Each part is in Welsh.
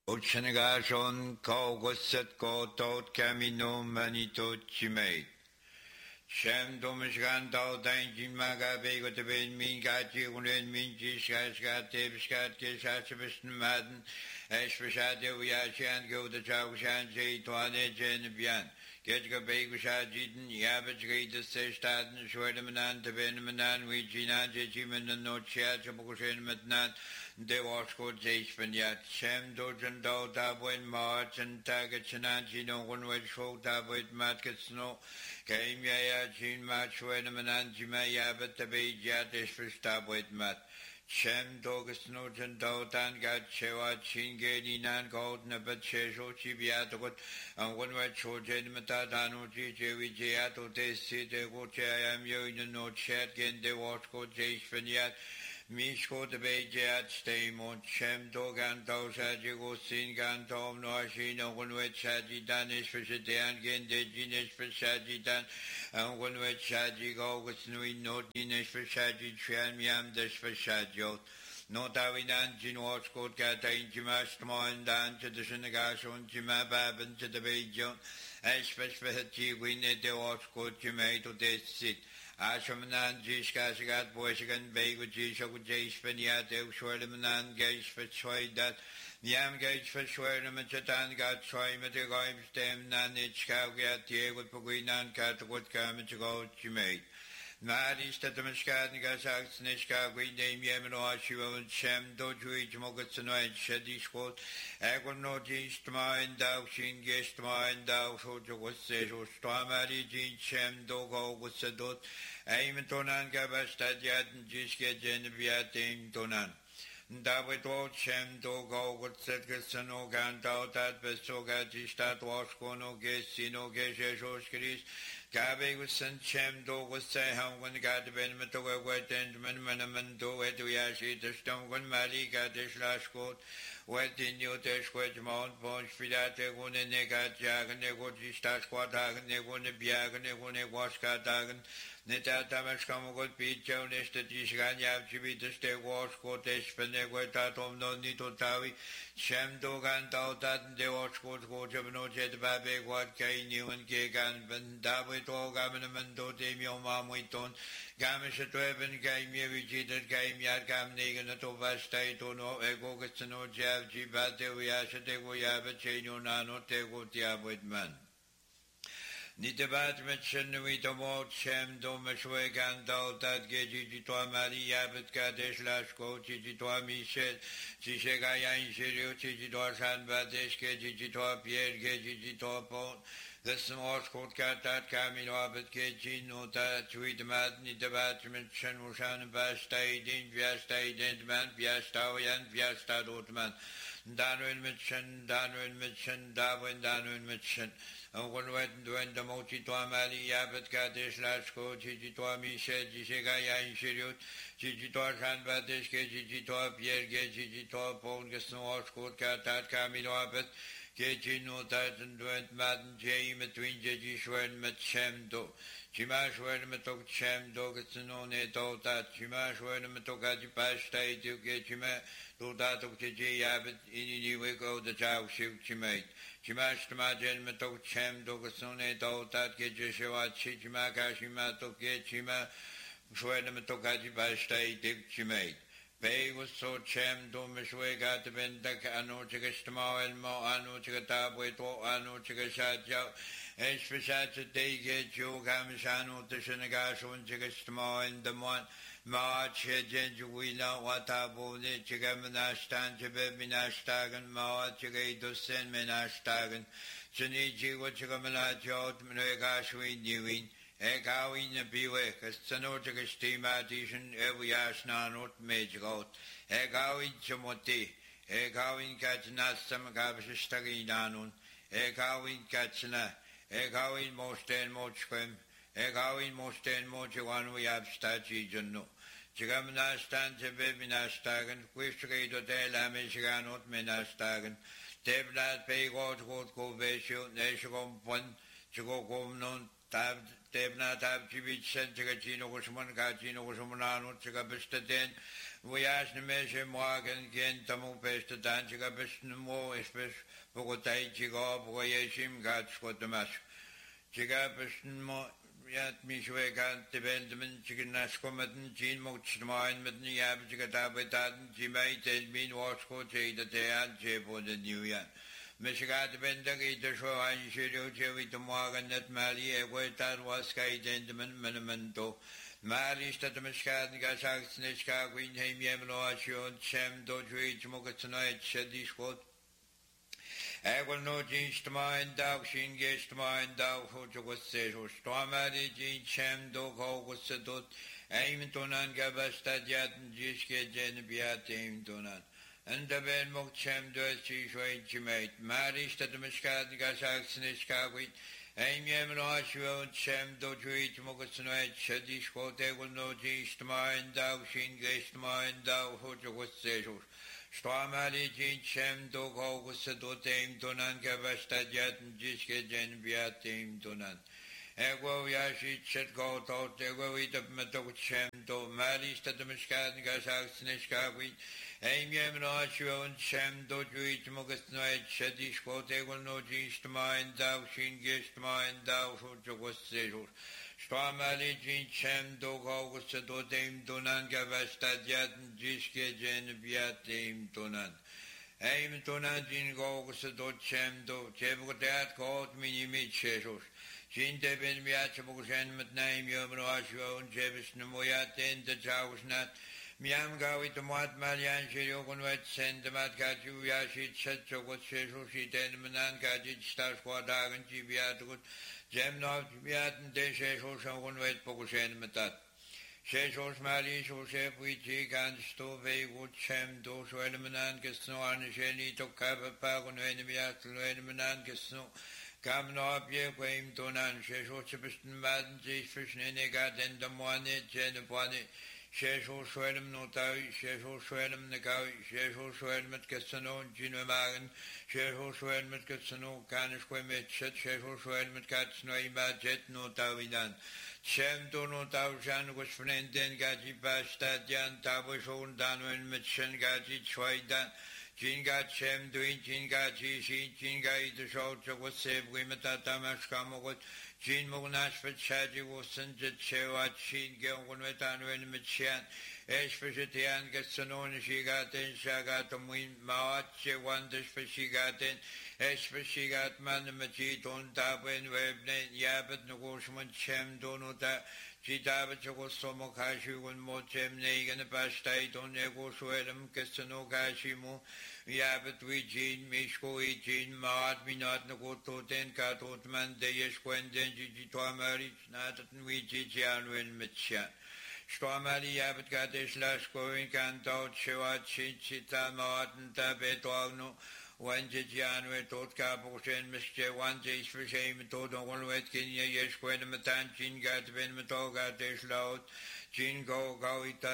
Uchanagashon Kogosat Kotot Camino Manito Chimate. Shem Domishgan Dao Danjin Maga Bego to Ben Mingachi Unen Minji Shaskat Tebskat Keshavishan Madden Eshvashade Uyashi and go the Chaushan Jay Tuane Jen Bian. Getga Begushajidan Yabach Gate the Sestaden Shwedamanan to Benamanan Wijina Jiman and no Chat Chabukushin Matnat. De Wasko Jayspanyat, Shem Dojan Do Daboin March and Tagachananchi no one way show Daboit Matkasno, came Yaya Chin Match Wenamanan Jimayabet the Bejat is for Staboit Mat. Shem Dogus Nojan Dotan got Chewa Chin Gadi Nan Gold Nabat Chesho Chibiatot, and one way show Jedmatadano Jiwi Jato de City, which I am you in no chat, get De Wasko Jayspanyat. Mishko the Bejat stay mon Shem Dogan Dosa Jigo Singan Tom Noashino one way Chaji Danish for Shadian Gen de Genish for Shaji Dan and one way Chaji go with Nui no Dinish for Shaji Trian Yam Dish for Shajot. No Davidan Jinwatch Court Gata in Jimastmo and Dan to the Shinagashon Jimabab and to the Bejon as for Hati Winnie de Watch Court Jimay to this sit. Ashamanan Jishkashigat Boyshagan Begu Jishok Jayspaniat Shwerlamanan Gage for Choi Yam Gage for Shwerlam and Chatan got Choi Metagoim Stem Nanich Kavgat Diego Puginan Katakut Kamachago Chimate. Maris Tatamashkat Gasak Snishka Green Dame Yemino Ashivo and Shem Dojuich Mogatsano and Shedishkot Agonoji Stma and Dao Shin Gestma and Dao Sojo was Sejo Stamari Jin Shem Dogo was Sadot Aimtonan Gabastadiat and Jiske Geneviat Aim Tonan. David Shem Dogo would set Gassano Gantao that Besoga Gistat Washkono Gesino Geshosh Chris. Gabe was sent Shem Do was say how when God Ben Metoga wet and Manaman do it to Yashi the stone when Mali got the slash coat wet in your desk with Mount Ponch Fidate one and they got Jag and they go to start squat and they go to Biag and they go to wash cat and Neta Tamas come good beat Jonas the Disgan Yachi the stay wash coat Espenegueta Tom no Nito Tawi Shem Dogan Dautat de watch coat go no jet babe what Kay new and Gagan Ben David all Gaminaman do Demio Mamuiton Gamish at Weben Game Yevichit Game Yagam Negan at Ovastai to no Ego gets no Jav Gibate Viasha de Goyaba Cheno Nano Tego Tiabit Man. Nitabat mention with the more Shem Domashweg and Daltat Geji to Maria Betkadesh Lashko, Chititoa Michel, Chishegaya in Shirio, Chititoa San Badesh, Gejitoa Pierre, Gejitoa Pont, the small court Katat Camino Abet Geji, Nota, Tweetmat, Nitabat mention Mushan Bastay, Din Viastay, Dentman, Viastawian, Viasta Dotman, Danwin mention, Darwin Danwin mention. And when the Mochi to Amali Yabet Kadesh Lashko, Chititoa Michel, Jishegaya in Shirut, Chititoa San Badesh, Chititoa Pierre, Chititoa Pon, Gasno, Scott Katat, Camino Abet, Kechino Titan, Dwent Madden, Jay, between Jeji Shwen, Metchem Do. Chimash were Metok Chem Dogatsano Neto that Chimash were Metokaji Pashtai to get Chima, to that of Kiji Yabet, in Wiko, the Chow Shiv Chimate. Chimash Majan Metok Chem Dogasone to that Kejishua Chichima Kashima to get Chima, Shwena Metokaji Pashtai to Chimate. Pay was so Chem Domishwe got the Bendak Ano Chigastama and Mo Ano Chigatabwe to Ano Chigashaja. Especially they get you Gamishano to Shenagashon Chigastama in the month March, Jenjuina, Watabo, Chigamanastan, Chibeminashtagan, Mawa Chigato Sen Menashtagan, Chenichi, Wachigamanajo, Menegashwin, Newin, Egawin, Biwek, Sanochigashtima, Tishan, Eviashna, not Majgot, Egawin Chamoti, Egawin Katnasam Gabshastaginanun, Egawin Katsna. Egawin mosten mochquem, Egawin mosten mochuan we have stati junno. Chigamanastan Chebinastagan, Quishredo de la Michiganot Menastagan, Teblat Pay God Govesio, Neshagom Pon, Chigogom non Tebna Tabchivich sent to Gachino Gushman Gachino Gushumanano, Chigabista Voyage Nemeshe Morgan, Gen Tamu Pesta Dan, Chigabistan Mo, Espes, Bogotai, Chigo, Boyashim, Gatskotamash. Chigabistan Mo. Yat Mishwegan, the Benjamin, Chickanaskomatin, Jean Mochmine, Matniab, Chicatabatan, Jimay, Telmin, Wasco, Jay, the Tayan, Jepo, the New Yan. Michigat Bendagi, the show, and Shiru, Jewi, the Morgan, that Mali, a way that was Sky, Gentleman, Menamento. Mali, Statamishkat, Gasak, Snishka, Queen, Ham, Yamlo, Ashon, Shem, Dodge, Mokatanite, Shadishkot. Egal no jeans to mind dog, shin gets to mind dog, who was said, who stormady jean sham dog, how was the dot, aim to none gabastad yat and jiske genebiat aim to none. And the ben mock sham does she shway mate, marriage to the miscat gasak snishkawit, aim yam losh you and sham do to eat mokasnoid, shadish quote, egal no jeans to mind dog, shin gets to mind dog, who was said. Stormali Jin Shem Dog August Dotem Donan Gavastadiat and Jiske Jen Biatim Donan. Ego Yashi Chet Go Tot, Ego Eat of Metok Shem Do, Maris to the Miskat Gasak Snishkawi, Aim Yem Rashu and Shem Do Juit Mogus Night, Shadish Quote, Ego no Jist Mind, Thou Shin Gist Mind, Thou Fujo Seru. Stormali Jin Shem Dog August Dotem Donan Gavastadiat and Jiske Jen Biatim Donan. Aim Donan Jin August Dot Shem Do, Chebukat called Minimit Shesos. Jin Debin Miachabukan mit name Yomrasho and Jebis Namoyat in the Chausnat. Miam Gawi to Mat Malian Shirokon Wet send the Matkaju Yashit Setcho was Shesushi Denmanan Gajit Star Squadag and Jibiatukut. Jem not Biat and Deshesos on Wet Pokushen Matat. Shesos Mali Shosef with Jigan Stove would Shem do so Elmanan Gesno and Sheni to Kappa Pagon Enemiat Elmanan Gesno. Kam no apje kwem tonan shesho chibisten maden sich verschnene gaden de moane jene pone shesho schwelm no tau shesho schwelm ne gau shesho schwelm mit gesno jine magen shesho schwelm mit gesno kan ich kwem mit shesho schwelm mit gatsno ima jet no tau inan Shem do no tau jan was frenden gaji basta jan tau schon dan mit shen gaji chwaidan Jinga Chem doing Jinga Jishi, Jinga the show to was save women that Damashkamogot, Jin Monash for Chaji was sent to Chewa, Chin Gilwetan when Michan, Eshpetian gets to know she got in Shagatum Win Maat, wonders for she got in, Eshpetigat Man the Machiton Tabin Webnet, Yabet Nogosman Chem Donota. Chitabachosomo Kashi when Mochem Negan Pastai don't ego swellum Kestano Kashimu Yabet Wijin Mishko Ijin Maat Minat Nagoto Ten Katotman Deyesh Quenden Jitwa marriage Natan Wijian when Mitchan. Stormali Yabet Gadesh Lashko in Kanto Chewa Chichita Martin Tabetogno. One Jijian tot Caposhen, Mr. One Jish for shame, tot on one wet Kenya, yes, when the Matan Chin got Ben Matoga, Dish Loud, Chin go, Ita,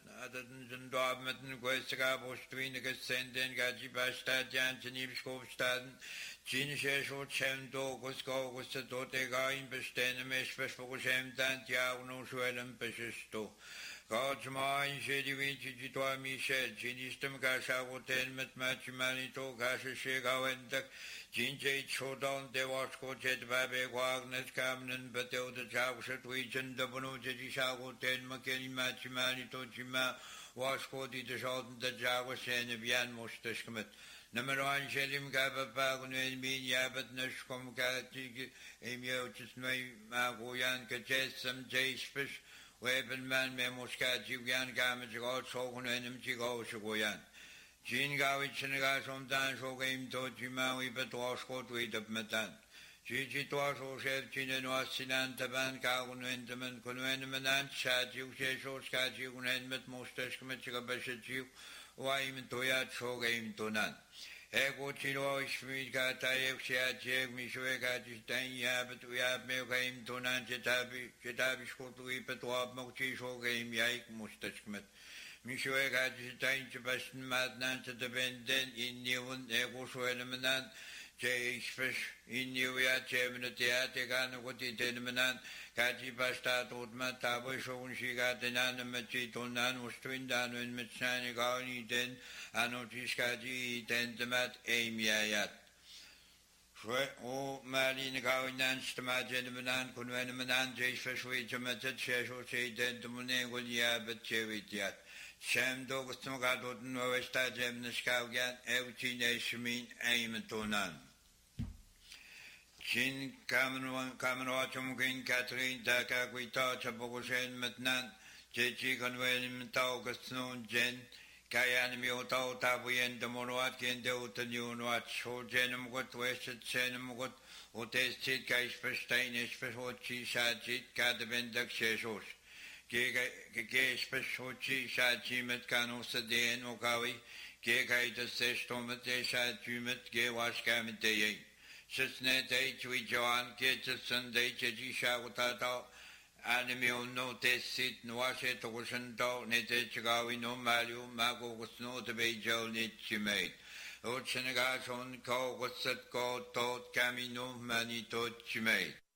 and Dobmetan, Questacabos, Twin, the Gascendant, Gajibasta, Jansen, Ibskopstaden, Chin Shesho, Chem, Dogosko, was the Totega in Besten, Mesh for Shem, Tantia, no Swellum, Peshisto. God's mind, Shady Vinci, Jitwa Michel, Chinistum Gasha, Hotel, Met Machimanito, Gasha Shega, and the Jinjay Chodon, De Wasco, Jet Babe, Wagner, Camden, Batel, the Chowshat, Wijan, the Bono, Jedisha, Hotel, McKinney, Machimanito, Jima, Wasco, the Shot, the Java, Sen, Vian, Mostashkamet. Number one, Shelim Gaba Pagun, and Min Yabat, Nashkom, Gati, Emio, Chismay, Magoyan, Kajet, some Jays Fish. Weapon man Memoska Jigan Gamage God Sokun and Chigo Shogoyan. Jin Gavich and Gasom Dan Shogame to Jimawi but was caught with the Matan. Gigi Twaso Chef Chin and Wasinan Taban Kagun Enterman Kunwenman Shat you Shesho Skaji and Met Mostash Mechiga Beshachu, Waim Toyat Shogame to none. Ego Chilo Shmika Tayev Shiachek Mishueka Jistan Yabet we have Melgame to Nanjetabi, Jetabish Kotu Petwab Mochi Shogame Yaik Mustachmet. Mishueka Jistan Jabastan Madnan to the Benden in Newon Ego Swellamanan, 제이스페스 인니우야 제문의티야 대가누고티 되는면한 같이 바스타 도드마 타보 쇼운시가 되나는 마치 돈난 우스트윈다는 미찬이 가운이 된 아노티스까지 된 드맛 에이미아얏 오 말린 가운난 스트마제는면한 군웨는면한 제이스페스 위점에서 최소세이 된 드문에 골리아 bet제위티앗 샘도 그스모가 도든 와웨스타 제문의스카우기안 에우치네시민 에이멘토난 Jin Kamanoa Chumkin Catherine Daka Guita Chabogoshen Metnan, Jechi Conwen Taugasno Jen, Kayan Mioto Tabuyen Demonoat Gendeutan Unwat, So Jenum got Wested Senum got, Otestit Kaispestein, Espesochi Sajit, Kadabendak Shesos, Gege Spesochi Saji Metkano Sadean Okawi, Gekai the Sestomet, Sajumet, Gewaskamiteye. Sisne day chui Joan get Sunday Jeji Shagutato Animio no te sit noashe tokushan do nete chigawi no malu mago was no to be jo nitchimate. Oceanagas on ko was set go tot camino mani to chimate.